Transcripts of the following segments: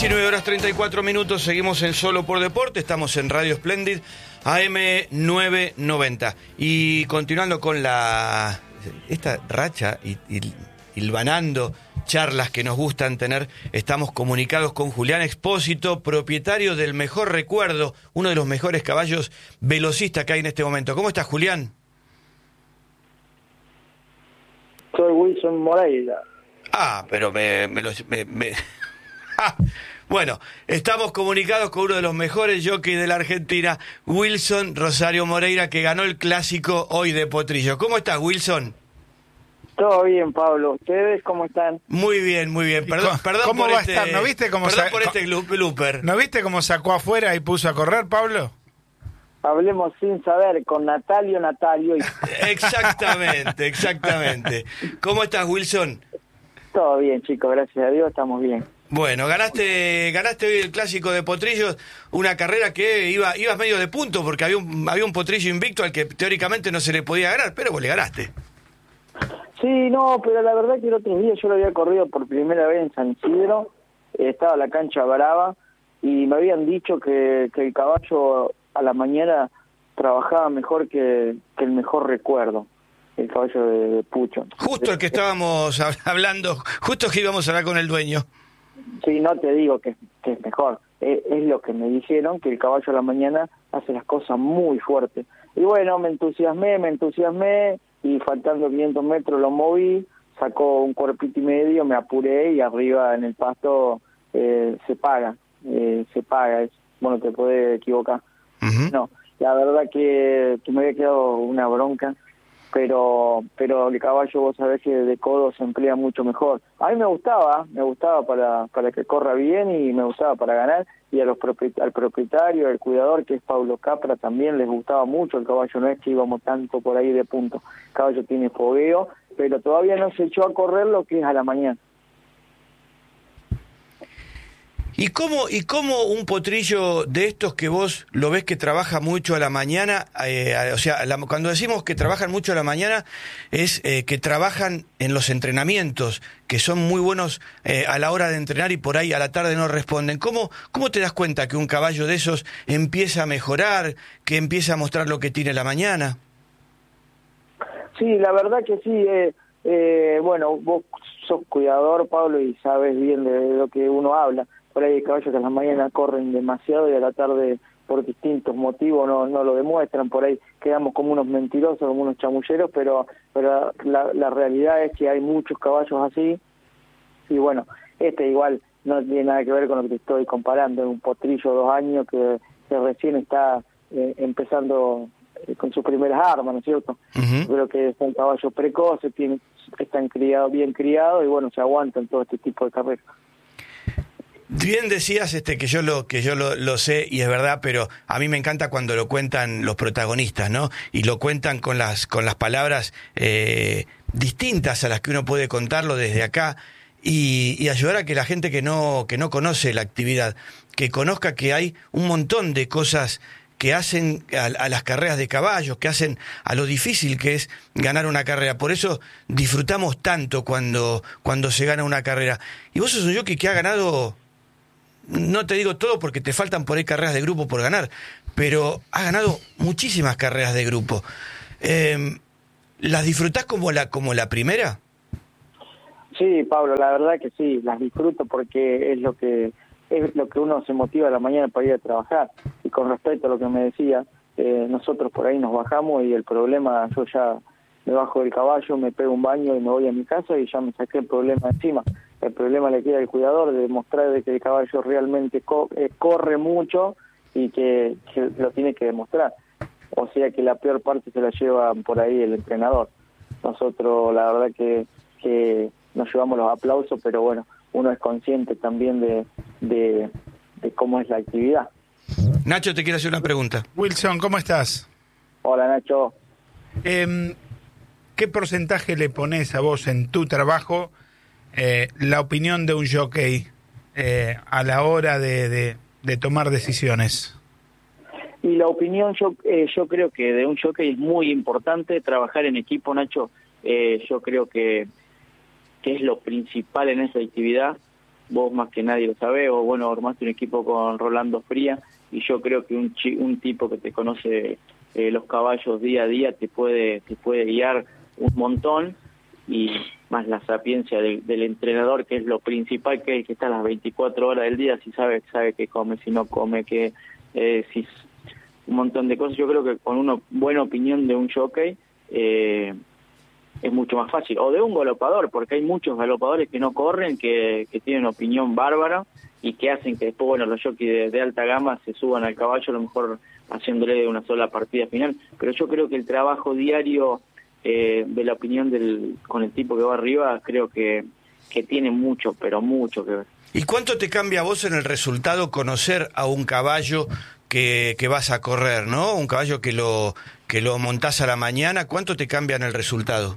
19:34, seguimos en Solo por Deporte, estamos en Radio Splendid, AM 990. Y continuando con esta racha y hilvanando charlas que nos gustan tener, estamos comunicados con Julián Expósito, propietario del Mejor Recuerdo, uno de los mejores caballos velocistas que hay en este momento. ¿Cómo estás, Julián? Soy Wilson Moreira. Pero Bueno, estamos comunicados con uno de los mejores jockeys de la Argentina, Wilson Rosario Moreira, que ganó el clásico hoy de Potrillo. ¿Cómo estás, Wilson? Todo bien, Pablo. ¿Ustedes cómo están? Muy bien, muy bien. Perdón ¿Cómo por va este, a estar? ¿No viste cómo por este blooper. ¿No viste cómo sacó afuera y puso a correr, Pablo? Hablemos sin saber con Natalio y... Exactamente. ¿Cómo estás, Wilson? Todo bien, chicos, gracias a Dios, estamos bien. Bueno, ganaste hoy el clásico de Potrillos, una carrera que ibas medio de punto porque había un Potrillo invicto al que teóricamente no se le podía ganar, pero vos le ganaste. Sí, no, pero la verdad que el otro día yo lo había corrido por primera vez en San Isidro, estaba la cancha brava y me habían dicho que el caballo a la mañana trabajaba mejor que el Mejor Recuerdo, el caballo de Pucho. Justo el que estábamos hablando, justo que íbamos a hablar con el dueño. Sí, no te digo que es mejor, es lo que me dijeron, que el caballo a la mañana hace las cosas muy fuertes. Y bueno, me entusiasmé y faltando 500 metros lo moví, sacó un cuerpito y medio, me apuré y arriba en el pasto se paga, bueno, te podés equivocar. Uh-huh. No, la verdad que me había quedado una bronca, pero el caballo vos sabés que de codo se emplea mucho mejor. A mí me gustaba para que corra bien y me gustaba para ganar, y al propietario, el cuidador, que es Pablo Capra, también les gustaba mucho el caballo, no es que íbamos tanto por ahí de punto. El caballo tiene fogueo, pero todavía no se echó a correr lo que es a la mañana. ¿Y cómo un potrillo de estos que vos lo ves que trabaja mucho a la mañana, cuando decimos que trabajan mucho a la mañana, es que trabajan en los entrenamientos, que son muy buenos a la hora de entrenar y por ahí a la tarde no responden? ¿Cómo te das cuenta que un caballo de esos empieza a mejorar, que empieza a mostrar lo que tiene a la mañana? Sí, la verdad que sí. Bueno, vos sos cuidador, Pablo, y sabes bien de lo que uno habla. Por ahí hay caballos que a la mañana corren demasiado y a la tarde por distintos motivos no lo demuestran. Por ahí quedamos como unos mentirosos, como unos chamulleros, pero la realidad es que hay muchos caballos así. Y bueno, igual no tiene nada que ver con lo que te estoy comparando. Es un potrillo de 2 años que recién está empezando con sus primeras armas, ¿no es cierto? Uh-huh. Creo que es un caballo precoz, están bien criados y bueno, se aguantan todo este tipo de carreras. Bien decías que yo lo sé y es verdad, pero a mí me encanta cuando lo cuentan los protagonistas, ¿no? Y lo cuentan con las palabras distintas a las que uno puede contarlo desde acá y ayudar a que la gente que no conoce la actividad, que conozca que hay un montón de cosas que hacen a las carreras de caballos, que hacen a lo difícil que es ganar una carrera. Por eso disfrutamos tanto cuando se gana una carrera. Y vos sos un jockey que ha ganado, no te digo todo porque te faltan por ahí carreras de grupo por ganar, pero ha ganado muchísimas carreras de grupo. ¿Las disfrutás como la primera? Sí, Pablo, la verdad que sí, las disfruto porque es lo que uno se motiva a la mañana para ir a trabajar. Y con respecto a lo que me decía, nosotros por ahí nos bajamos y el problema, yo ya me bajo del caballo, me pego un baño y me voy a mi casa y ya me saqué el problema encima. El problema le queda al cuidador de demostrar de que el caballo realmente corre mucho y que lo tiene que demostrar. O sea que la peor parte se la lleva por ahí el entrenador. Nosotros la verdad que nos llevamos los aplausos, pero bueno, uno es consciente también de cómo es la actividad. Nacho, te quiero hacer una pregunta. Wilson, ¿cómo estás? Hola, Nacho. ¿Qué porcentaje le pones a vos en tu trabajo la opinión de un jockey a la hora de tomar decisiones? Y la opinión, yo creo que de un jockey es muy importante trabajar en equipo, Nacho. Yo creo que es lo principal en esa actividad. vos más que nadie lo sabés, o bueno, armaste un equipo con Rolando Fría, y yo creo que un tipo que te conoce los caballos día a día te puede guiar un montón, y más la sapiencia del entrenador, que es lo principal, que es el que está a las 24 horas del día, si sabe qué come, si no come, si un montón de cosas. Yo creo que con una buena opinión de un jockey es mucho más fácil, o de un galopador, porque hay muchos galopadores que no corren, que tienen opinión bárbara y que hacen que después, bueno, los jockeys de alta gama se suban al caballo, a lo mejor haciéndole de una sola partida final. Pero yo creo que el trabajo diario de la opinión con el tipo que va arriba, creo que tiene mucho, pero mucho que ver. ¿Y cuánto te cambia a vos en el resultado conocer a un caballo que vas a correr, ¿no? Un caballo que lo montás a la mañana, ¿cuánto te cambia en el resultado?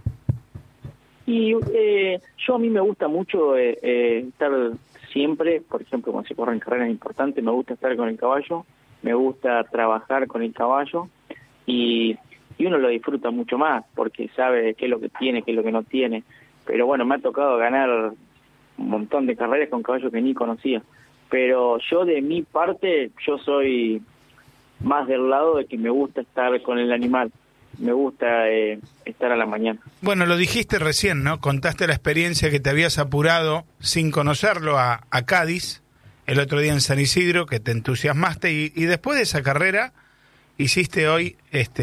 Y a mí me gusta mucho estar siempre, por ejemplo, cuando se corren carreras importantes, me gusta estar con el caballo, me gusta trabajar con el caballo, y uno lo disfruta mucho más, porque sabe qué es lo que tiene, qué es lo que no tiene. Pero bueno, me ha tocado ganar un montón de carreras con caballos que ni conocía. Pero yo, de mi parte, yo soy más del lado de que me gusta estar con el animal, me gusta estar a la mañana. Bueno, lo dijiste recién, ¿no? Contaste la experiencia que te habías apurado sin conocerlo a Cádiz el otro día en San Isidro, que te entusiasmaste, y después de esa carrera hiciste hoy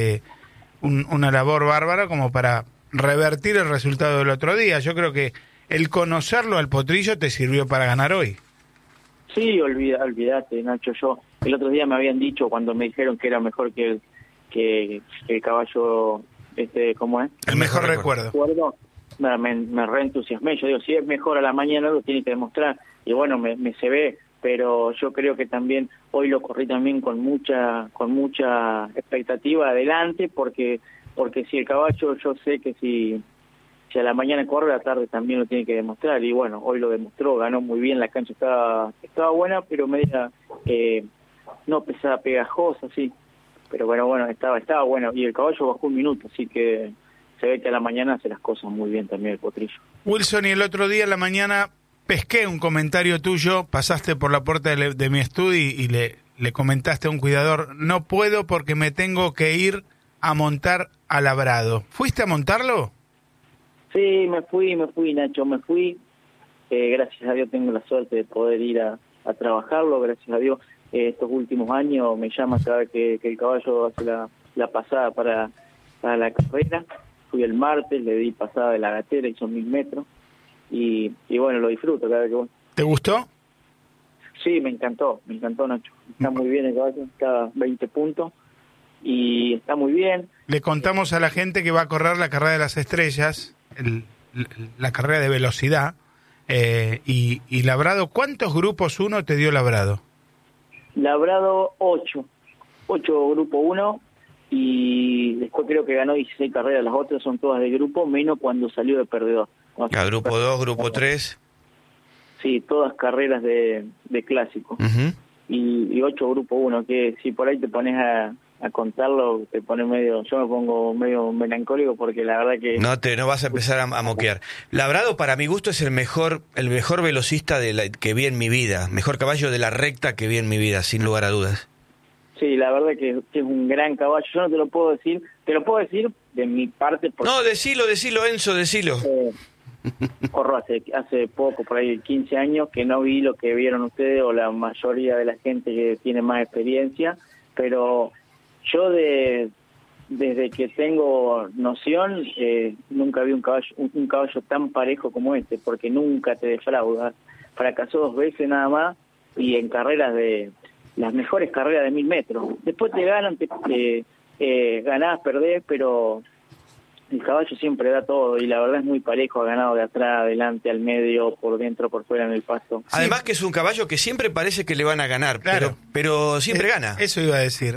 una labor bárbara como para revertir el resultado del otro día. Yo creo que el conocerlo al potrillo te sirvió para ganar hoy. Sí, olvídate, Nacho. Yo el otro día me habían dicho, cuando me dijeron que era mejor que el caballo, ¿cómo es? El mejor recuerdo. Me reentusiasmé. Yo digo, si es mejor a la mañana, lo tiene que demostrar. Y bueno, me se ve, pero yo creo que también hoy lo corrí también con mucha expectativa adelante, porque si el caballo, yo sé que si a la mañana corre, a la tarde también lo tiene que demostrar. Y bueno, hoy lo demostró, ganó muy bien, la cancha estaba buena, pero media no pesada, pegajosa, sí. Pero bueno, estaba bueno, y el caballo bajó 1 minuto, así que se ve que a la mañana hace las cosas muy bien también el potrillo. Wilson, y el otro día en la mañana pesqué un comentario tuyo, pasaste por la puerta de mi estudio y le comentaste a un cuidador: no puedo porque me tengo que ir a montar a Labrado. ¿Fuiste a montarlo? Sí, me fui, Nacho, me fui. Gracias a Dios tengo la suerte de poder ir a trabajarlo, gracias a Dios. Estos últimos años me llama cada vez que el caballo hace la pasada para la carrera. Fui el martes, le di pasada de la gatera, hizo 1000 metros, y bueno, lo disfruto cada vez que voy. ¿Te gustó? Sí, me encantó, Nacho. Está muy bien el caballo, está 20 puntos, y está muy bien. Le contamos a la gente que va a correr la carrera de las estrellas, la carrera de velocidad, y Labrado. ¿Cuántos grupos 1 te dio Labrado? Labrado 8 grupo 1, y después creo que ganó 16 carreras. Las otras son todas de grupo, menos cuando salió de perdedor. Grupo 2, grupo 3. Sí, todas carreras de clásico. Uh-huh. Y 8 grupo 1, que si por ahí te pones a contarlo, te pones yo me pongo medio melancólico, porque la verdad que... No vas a empezar a moquear. Labrado, para mi gusto, es el mejor velocista que vi en mi vida, mejor caballo de la recta que vi en mi vida, sin lugar a dudas. Sí, la verdad que es un gran caballo. Yo no te lo puedo decir, de mi parte. No, decilo, Enzo, decilo. Corro hace poco, por ahí 15 años, que no vi lo que vieron ustedes o la mayoría de la gente que tiene más experiencia, pero yo desde que tengo noción, nunca vi un caballo tan parejo como este, porque nunca te defrauda. Fracasó 2 veces nada más, y en carreras las mejores carreras de 1000 metros. Después te ganan, ganás, perdés, pero el caballo siempre da todo, y la verdad es muy parejo. Ha ganado de atrás, adelante, al medio, por dentro, por fuera, en el pasto. Además que es un caballo que siempre parece que le van a ganar, claro, pero siempre gana. Eso iba a decir.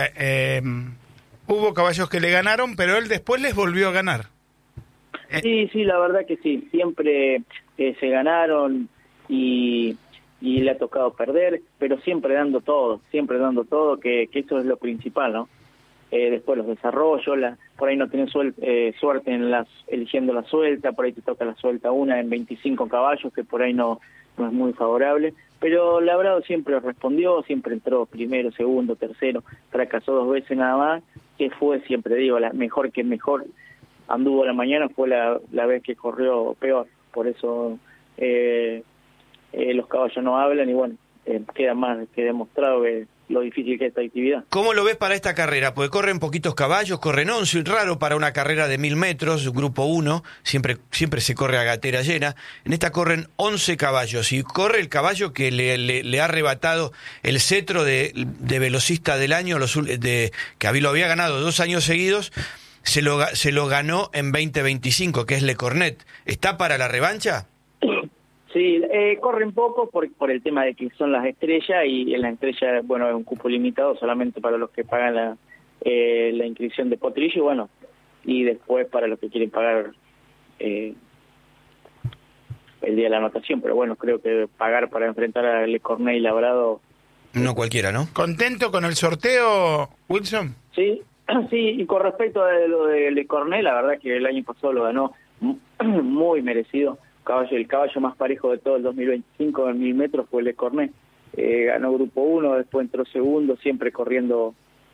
Hubo caballos que le ganaron, pero él después les volvió a ganar. Sí, la verdad que sí. Siempre se ganaron, y le ha tocado perder, pero siempre dando todo, que eso es lo principal, ¿no? Después los desarrollos, por ahí no tenés suerte en eligiendo la suelta, por ahí te toca la suelta una en 25 caballos, que por ahí no no es muy favorable, pero Labrado siempre respondió, siempre entró primero, segundo, tercero, fracasó 2 veces nada más, que fue, siempre digo, la mejor anduvo la mañana, fue la vez que corrió peor, por eso los caballos no hablan y bueno, queda más que demostrado lo difícil que es esta actividad. ¿Cómo lo ves para esta carrera? Porque corren poquitos caballos, corren 11, raro para una carrera de 1000 metros, grupo 1, siempre se corre a gatera llena. En esta corren 11 caballos y corre el caballo que le ha arrebatado el cetro de velocista del año, que lo había ganado 2 años seguidos, se lo ganó en 2025, que es Le Cornet. ¿Está para la revancha? Sí, corren poco por el tema de que son las estrellas y en las estrellas, bueno, es un cupo limitado solamente para los que pagan la inscripción de potrillo, bueno, y después para los que quieren pagar el día de la anotación, pero bueno, creo que pagar para enfrentar a Le Cornet y Labrado... No cualquiera, ¿no? ¿Contento con el sorteo, Wilson? Sí, sí, y con respecto a lo de Le Cornet, la verdad que el año pasado lo ganó muy merecido. El caballo más parejo de todo el 2025 en 1000 metros fue Le Cornet. Ganó grupo 1, después entró segundo, siempre corriendo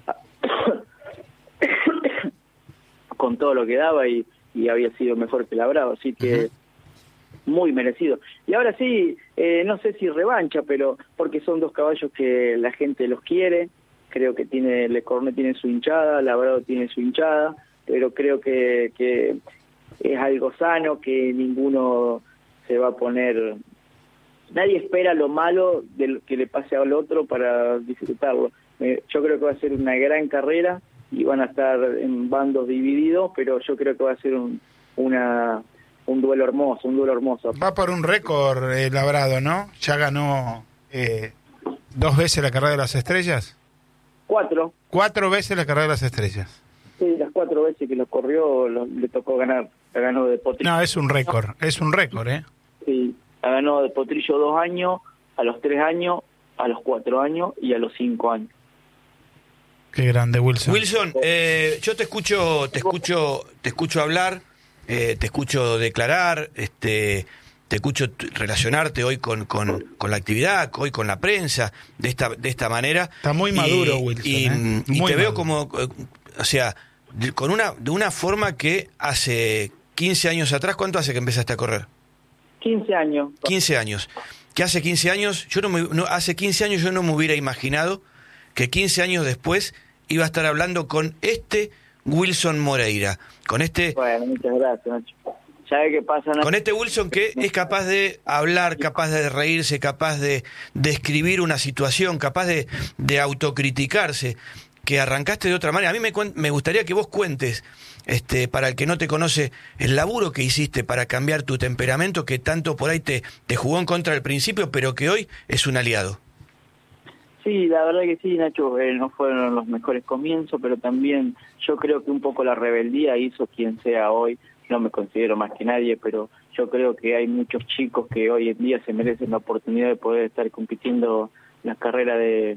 con todo lo que daba y había sido mejor que Labrado, así que muy merecido. Y ahora sí, no sé si revancha, pero porque son 2 caballos que la gente los quiere, creo que Le Cornet tiene su hinchada, Labrado tiene su hinchada, pero creo que es algo sano, que ninguno se va a poner... Nadie espera lo malo de que le pase al otro para disfrutarlo. Yo creo que va a ser una gran carrera y van a estar en bandos divididos, pero yo creo que va a ser un duelo hermoso. Va por un récord, Labrado, ¿no? Ya ganó 2 veces la carrera de las estrellas. 4. 4 veces la carrera de las estrellas. Sí, las 4 veces que lo corrió le tocó ganar. La ganó de potrillo. No, es un récord, ¿eh? Sí, la ganó de potrillo 2 años, a los 3 años, a los 4 años y a los 5 años. Qué grande, Wilson. Wilson, yo te escucho hablar, te escucho declarar, te escucho relacionarte hoy con la actividad, hoy con la prensa, de esta manera. Está muy maduro, Wilson. Y muy te veo maduro. como, o sea, de una forma que hace 15 años atrás, ¿cuánto hace que empezaste a correr? 15 años. 15 años. Que hace 15 años, hace 15 años yo no me hubiera imaginado que 15 años después iba a estar hablando con Wilson Moreira, Bueno, muchas gracias, Nacho. ¿Sabe qué pasa, Nacho? Con Wilson que es capaz de hablar, capaz de reírse, capaz de escribir una situación, capaz de autocriticarse, que arrancaste de otra manera. A mí me gustaría que vos cuentes, para el que no te conoce, el laburo que hiciste para cambiar tu temperamento, que tanto por ahí te jugó en contra al principio, pero que hoy es un aliado. Sí, la verdad que sí, Nacho, no fueron los mejores comienzos, pero también yo creo que un poco la rebeldía hizo quien sea hoy. No me considero más que nadie, pero yo creo que hay muchos chicos que hoy en día se merecen la oportunidad de poder estar compitiendo en las carreras de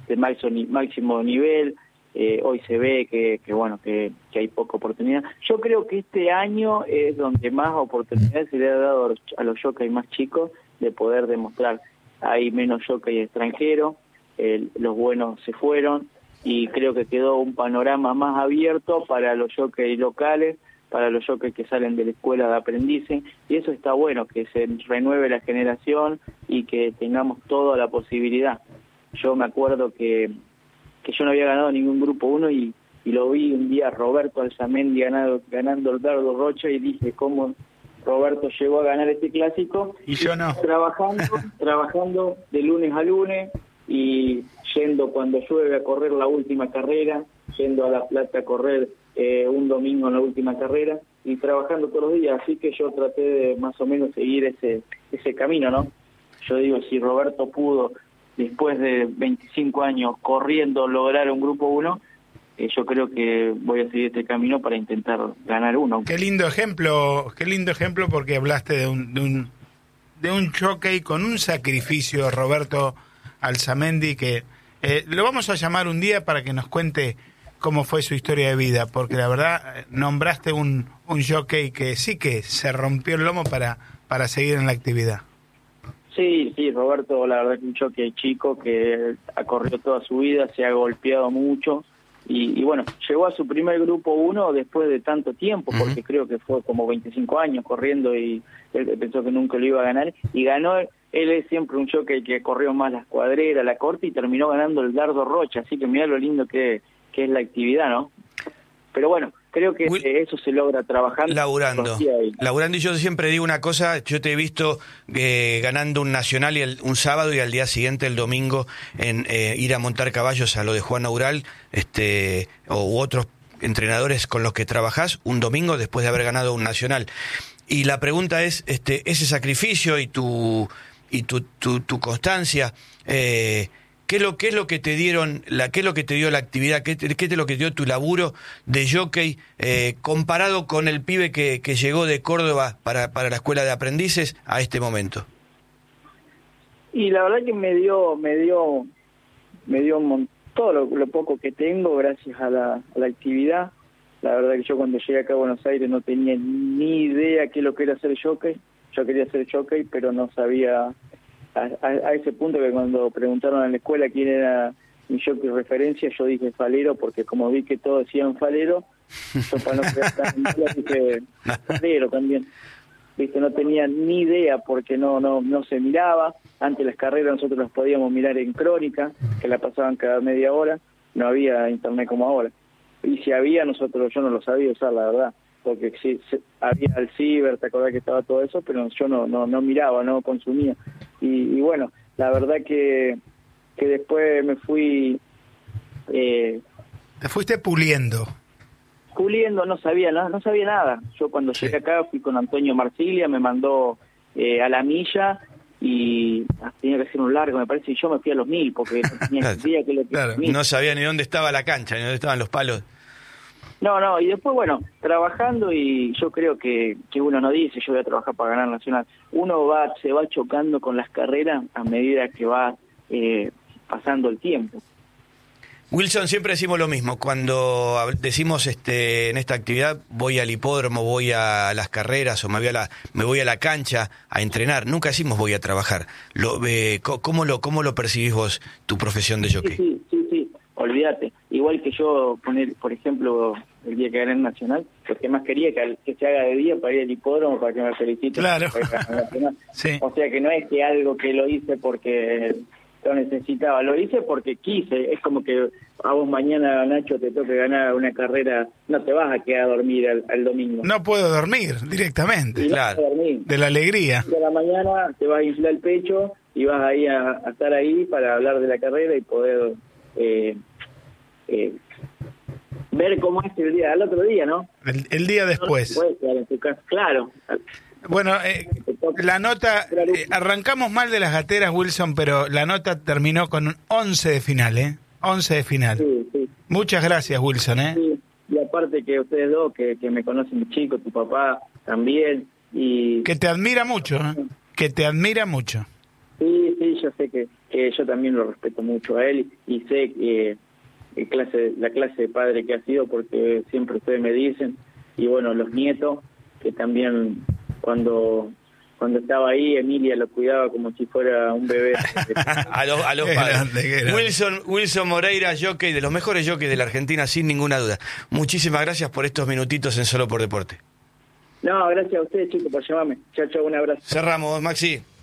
máximo nivel. Hoy se ve que hay poca oportunidad. Yo creo que este año es donde más oportunidades se le ha dado a los jockeys más chicos de poder demostrar. Hay menos jockeys extranjeros, los buenos se fueron y creo que quedó un panorama más abierto para los jockeys locales, para los jockeys que salen de la escuela de aprendices, y eso está bueno, que se renueve la generación y que tengamos toda la posibilidad. Yo me acuerdo que yo no había ganado ningún grupo 1 y lo vi un día Roberto Alzamendi ganando el Dardo Rocha y dije, ¿cómo Roberto llegó a ganar este clásico? Y yo no. Trabajando de lunes a lunes y yendo cuando llueve a correr la última carrera, yendo a La Plata a correr un domingo en la última carrera y trabajando todos los días, así que yo traté de más o menos seguir ese camino, ¿no? Yo digo, si Roberto pudo, después de 25 años corriendo, lograr un grupo 1, yo creo que voy a seguir este camino para intentar ganar uno. Qué lindo ejemplo porque hablaste de un jockey con un sacrificio, Roberto Alzamendi, que lo vamos a llamar un día para que nos cuente cómo fue su historia de vida, porque la verdad nombraste un jockey que sí que se rompió el lomo para seguir en la actividad. Sí, Roberto, la verdad que un choque chico que ha corrido toda su vida, se ha golpeado mucho y bueno, llegó a su primer grupo 1 después de tanto tiempo, porque creo que fue como 25 años corriendo y él pensó que nunca lo iba a ganar y ganó. Él es siempre un choque que corrió más la escuadrera, la corta y terminó ganando el Dardo Rocha, así que mirá lo lindo que es la actividad, ¿no? Pero bueno, creo que eso se logra trabajando. Laburando, y yo siempre digo una cosa, yo te he visto ganando un nacional un sábado y al día siguiente, el domingo, en ir a montar caballos a lo de Juan Aural, u otros entrenadores con los que trabajás, un domingo después de haber ganado un nacional. Y la pregunta es, ese sacrificio y tu constancia, ¿qué es lo que te dieron, qué es lo que te dio la actividad, qué es lo que te dio tu laburo de jockey comparado con el pibe que llegó de Córdoba para la escuela de aprendices a este momento? Y la verdad que me dio todo lo poco que tengo gracias a la actividad. La verdad que yo cuando llegué acá a Buenos Aires no tenía ni idea qué es lo que era ser jockey. Yo quería ser jockey, pero no sabía a ese punto que cuando preguntaron en la escuela quién era mi jockey referencia, yo dije Falero, porque como vi que todos decían Falero, yo para no quedar tan mal dije Falero también. Viste, no tenía ni idea porque no se miraba. Antes las carreras nosotros las podíamos mirar en crónica, que la pasaban cada media hora, no había internet como ahora. Y si había, yo no lo sabía usar, la verdad, porque sí, había el ciber, te acordás que estaba todo eso, pero yo no miraba, no consumía. Y bueno, la verdad que después me fui... Te fuiste puliendo. No sabía nada. Yo cuando llegué acá fui con Antonio Marsilia, me mandó a la milla y tenía que hacer un largo, me parece, y yo me fui a los 1000 porque no tenía idea que lo que claro, no sabía ni dónde estaba la cancha, ni dónde estaban los palos. No, y después, bueno, trabajando, y yo creo que uno no dice, yo voy a trabajar para ganar Nacional. Uno se va chocando con las carreras a medida que va pasando el tiempo. Wilson, siempre decimos lo mismo, cuando decimos en esta actividad voy al hipódromo, voy a las carreras o me voy a la cancha a entrenar, nunca decimos voy a trabajar. ¿Cómo lo percibís vos, tu profesión de jockey? Sí, olvídate. Igual que yo, por ejemplo, el día que gané el Nacional, lo que más quería que se haga de día para ir al hipódromo para que me feliciten. Claro. Sí. O sea que no es que algo que lo hice porque lo necesitaba, lo hice porque quise. Es como que a vos mañana, Nacho, te toque ganar una carrera, no te vas a quedar a dormir al domingo. No puedo dormir directamente, claro, de la alegría. De la mañana te vas a inflar el pecho y vas ahí a estar ahí para hablar de la carrera y poder ver cómo es el día, al otro día, ¿no? El día después. No puedes quedar en tu casa, claro. Bueno, la nota, arrancamos mal de las gateras, Wilson, pero la nota terminó con un 11 de final, 11 de final. Sí. Muchas gracias, Wilson, Sí, y aparte que ustedes dos, que me conocen de chico, tu papá también, y... Que te admira mucho, que te admira mucho. Sí, yo sé que yo también lo respeto mucho a él, y sé que la clase de padre que ha sido, porque siempre ustedes me dicen, y bueno, los nietos, que también... Cuando estaba ahí, Emilia lo cuidaba como si fuera un bebé. a los padres. Wilson Moreira, jockey, de los mejores jockeys de la Argentina, sin ninguna duda. Muchísimas gracias por estos minutitos en Solo por Deporte. No, gracias a ustedes, chicos, por llamarme. Chao, un abrazo. Cerramos, Maxi.